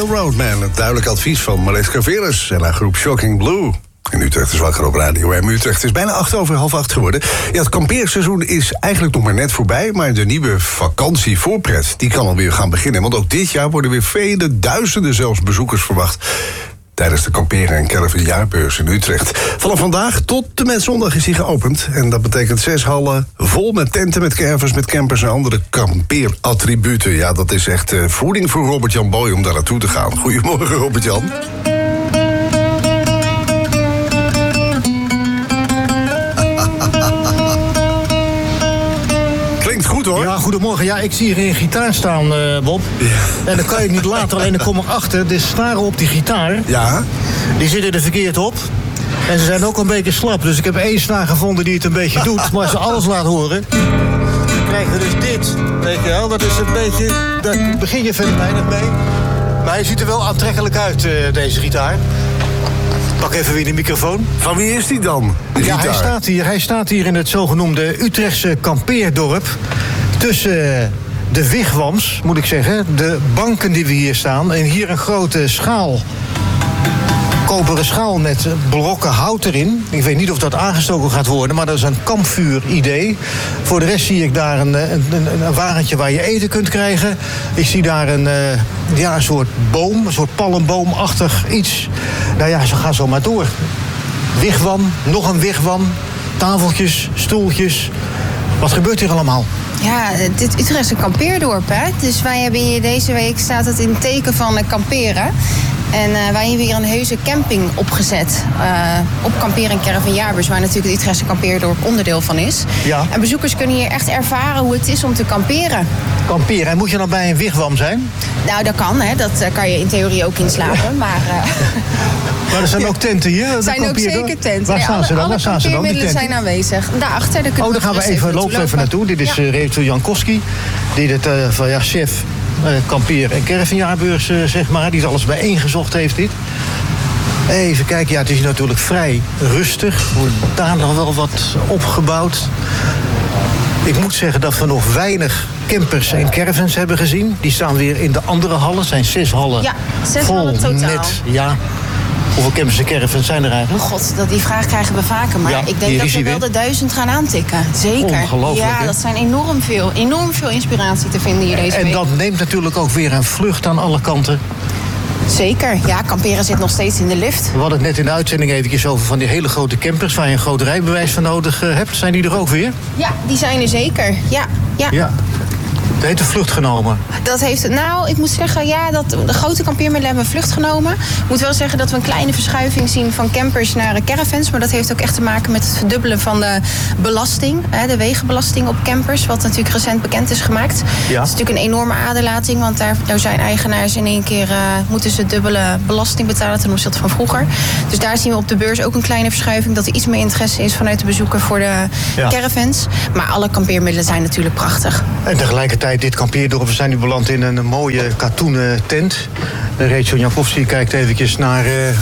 Roadman. Het duidelijk advies van Mariska Veres en haar groep Shocking Blue. In Utrecht is wakker op Radio M. Utrecht is bijna 7:08 geworden. Ja, het kampeerseizoen is eigenlijk nog maar net voorbij, maar de nieuwe vakantievoorpret die kan alweer gaan beginnen. Want ook dit jaar worden weer vele duizenden zelfs bezoekers verwacht tijdens de kamperen- en caravanjaarbeurs in Utrecht. Vanaf vandaag tot en met zondag is die geopend. En dat betekent 6 hallen vol met tenten, met caravans, met campers en andere kampeerattributen. Ja, dat is echt voeding voor Robert-Jan Boy om daar naartoe te gaan. Goedemorgen, Robert-Jan. Goed, hoor. Ja, goedemorgen. Ja, ik zie hier een gitaar staan, Bob. Ja. En dan kan je niet laten, alleen dan kom ik achter. De snaren op die gitaar, ja, die zitten er verkeerd op. En ze zijn ook een beetje slap. Dus ik heb 1 snaar gevonden die het een beetje doet. Maar als je alles laat horen, dan krijg je dus dit. Weet je wel, dat is een beetje... Daar begin je verder weinig mee. Maar hij ziet er wel aantrekkelijk uit, deze gitaar. Pak even weer de microfoon. Van wie is die dan? Ja, hij staat hier in het zogenoemde Utrechtse kampeerdorp. Tussen de wigwams, moet ik zeggen. De banken die we hier staan. En hier een grote schaal. Koperen schaal met blokken hout erin. Ik weet niet of dat aangestoken gaat worden, maar dat is een kampvuur-idee. Voor de rest zie ik daar een wagentje waar je eten kunt krijgen. Ik zie daar een soort boom, een soort palmboomachtig iets. Nou ja, ze gaan zo maar door. Wigwam, nog een wigwam, tafeltjes, stoeltjes. Wat gebeurt hier allemaal? Ja, Utrecht is een kampeerdorp, hè. Dus wij hebben hier deze week, staat het in het teken van kamperen. En wij hebben hier een heuse camping opgezet. Op kamperen- en caravanjaarbeurs, waar natuurlijk het Utrechtse kampeerdorp onderdeel van is. Ja. En bezoekers kunnen hier echt ervaren hoe het is om te kamperen. Kamperen, en moet je dan bij een wigwam zijn? Nou, dat kan, hè. Dat kan je in theorie ook inslapen, maar... Maar er zijn ook tenten hier? Er zijn ook zeker tenten. Waar staan ze dan? Alle kampeermiddelen zijn aanwezig. Daarachter. Daar gaan we even lopen naartoe. Dit is Rachel Jankowski. Die het chef kampeer- en caravanjaarbeurs, zeg maar. Die het alles bijeengezocht heeft, dit. Even kijken, ja, het is natuurlijk vrij rustig. Er wordt daar nog wel wat opgebouwd. Ik moet zeggen dat we nog weinig campers en caravans hebben gezien. Die staan weer in de andere hallen. Het zijn 6 hallen. Ja, 6 vol hallen totaal. Met, ja, hoeveel campers en caravans zijn er eigenlijk? Oh god, die vraag krijgen we vaker. Maar ja, ik denk dat we wel de 1000 gaan aantikken. Zeker. Ongelooflijk, ja, dat zijn enorm veel inspiratie te vinden hier deze week. En dat neemt natuurlijk ook weer een vlucht aan alle kanten. Zeker, ja, kamperen zit nog steeds in de lift. We hadden het net in de uitzending eventjes over van die hele grote campers waar je een groot rijbewijs van nodig hebt. Zijn die er ook weer? Ja, die zijn er zeker. Ja. Dat heeft een vlucht genomen. Dat heeft, nou, ik moet zeggen, ja, dat de grote kampeermiddelen hebben een vlucht genomen. Ik moet wel zeggen dat we een kleine verschuiving zien van campers naar caravans. Maar dat heeft ook echt te maken met het verdubbelen van de belasting. De wegenbelasting op campers, wat natuurlijk recent bekend is gemaakt. Ja. Dat is natuurlijk een enorme aderlating, want daar zijn eigenaars in één keer moeten ze dubbele belasting betalen ten opzichte van vroeger. Dus daar zien we op de beurs ook een kleine verschuiving, dat er iets meer interesse is vanuit de bezoeker voor de caravans. Maar alle kampeermiddelen zijn natuurlijk prachtig. En tegelijkertijd, dit kampeerdorp, we zijn nu beland in een mooie katoenen tent. Rachel Jankowski kijkt eventjes naar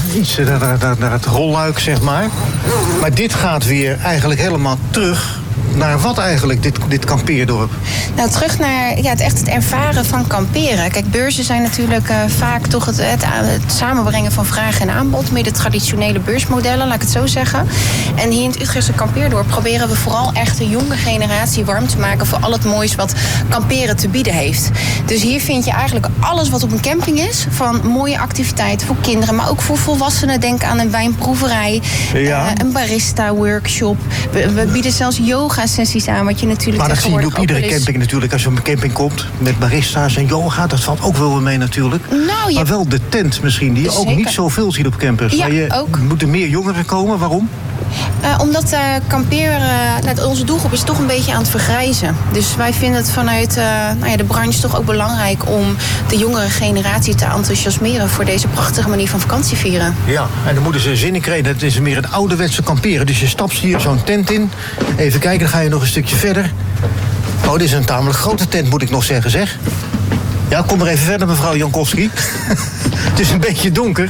naar het rolluik, zeg maar. Maar dit gaat weer eigenlijk helemaal terug naar wat eigenlijk, dit kampeerdorp? Nou, terug naar het ervaren van kamperen. Kijk, beurzen zijn natuurlijk vaak toch het samenbrengen van vraag en aanbod. Meer de traditionele beursmodellen, laat ik het zo zeggen. En hier in het Utrechtse kampeerdorp proberen we vooral echt de jonge generatie warm te maken voor al het moois wat kamperen te bieden heeft. Dus hier vind je eigenlijk alles wat op een camping is. Van mooie activiteiten voor kinderen, maar ook voor volwassenen. Denk aan een wijnproeverij, een barista-workshop. We bieden zelfs yoga-sessies aan, wat je natuurlijk maar dat zie je op iedere camping natuurlijk. Als je op een camping komt met barista's en yoga, dat valt ook wel weer mee natuurlijk. Nou, maar wel de tent misschien, die je ook niet zoveel ziet op campers. Ja, maar je ook. Moeten meer jongeren komen, waarom? Omdat kamperen, onze doelgroep is toch een beetje aan het vergrijzen. Dus wij vinden het vanuit de branche toch ook belangrijk om de jongere generatie te enthousiasmeren voor deze prachtige manier van vakantie vieren. Ja, en dan moeten ze zin in krijgen. Het is meer het ouderwetse kamperen. Dus je stapt hier zo'n tent in. Even kijken, dan ga je nog een stukje verder. Oh, dit is een tamelijk grote tent, moet ik nog zeggen, zeg. Ja, kom maar even verder, mevrouw Jankowski. Het is een beetje donker.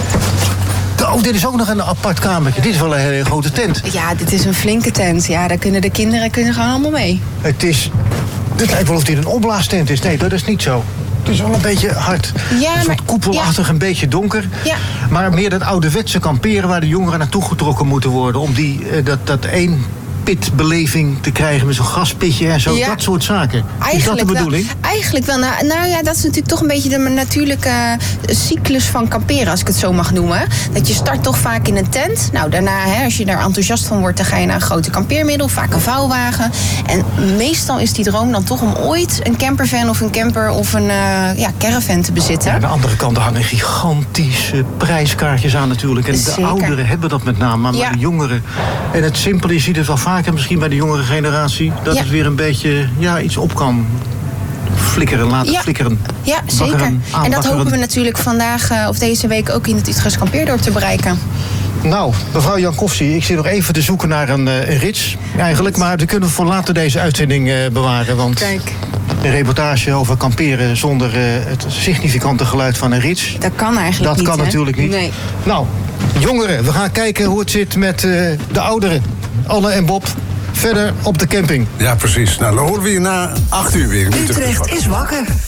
Oh, dit is ook nog een apart kamertje. Dit is wel een hele grote tent. Ja, dit is een flinke tent. Ja, daar kunnen de kinderen gewoon allemaal mee. Het lijkt wel of dit een opblaastent is. Nee, dat is niet zo. Het is wel een beetje hard. Ja, een soort koepelachtig, een beetje donker. Ja. Maar meer dat ouderwetse kamperen waar de jongeren naartoe getrokken moeten worden. Om dat één pitbeleving te krijgen met zo'n gaspitje en zo. Ja. Dat soort zaken. Is dat de bedoeling? Eigenlijk wel. Nou ja, dat is natuurlijk toch een beetje de natuurlijke cyclus van kamperen, als ik het zo mag noemen. Dat je start toch vaak in een tent. Nou, daarna, als je daar enthousiast van wordt, dan ga je naar een grote kampeermiddel, vaak een vouwwagen. En meestal is die droom dan toch om ooit een campervan of een camper of een caravan te bezitten. Ja, aan de andere kant hangen gigantische prijskaartjes aan natuurlijk. En de ouderen hebben dat met name, maar de jongeren. En het simpele, je ziet het wel vaak. En misschien bij de jongere generatie, dat het weer een beetje iets op kan flikkeren, laten flikkeren. Ja, zeker. En dat hopen we natuurlijk vandaag of deze week ook in het Utrechtse kampeerdorp te bereiken. Nou, mevrouw Jankowski, ik zit nog even te zoeken naar een rits eigenlijk. Maar die kunnen we voor later deze uitzending bewaren. Want een reportage over kamperen zonder het significante geluid van een rits. Dat kan eigenlijk niet. Dat kan natuurlijk niet. Nee. Nou, jongeren, we gaan kijken hoe het zit met de ouderen. Anne en Bob, verder op de camping. Ja, precies. Nou, dan horen we je na 8 uur weer. Utrecht is wakker.